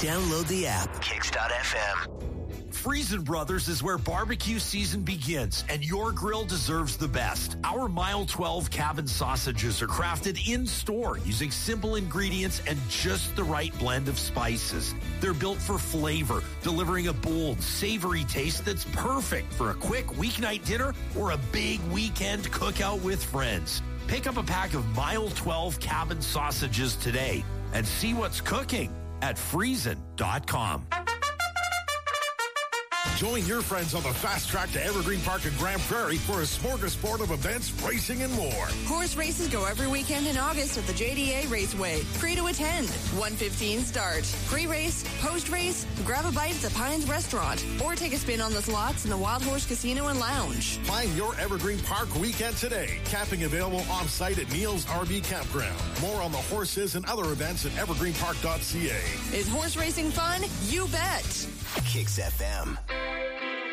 Download the app. Kicks.fm. Friesen Brothers is where barbecue season begins, and your grill deserves the best. Our Mile 12 cabin sausages are crafted in-store using simple ingredients and just the right blend of spices. They're built for flavor, delivering a bold, savory taste that's perfect for a quick weeknight dinner or a big weekend cookout with friends. Pick up a pack of Mile 12 cabin sausages today and see what's cooking at Friesen.com. Join your friends on the fast track to Evergreen Park and Grand Prairie for a smorgasbord of events, racing, and more. Horse races go every weekend in August at the JDA Raceway. Free to attend. 1:15 start. Pre-race, post-race, grab a bite at the Pines Restaurant, or take a spin on the slots in the Wild Horse Casino and Lounge. Find your Evergreen Park weekend today. Camping available on-site at Neil's RV Campground. More on the horses and other events at evergreenpark.ca. Is horse racing fun? You bet. Kicks FM.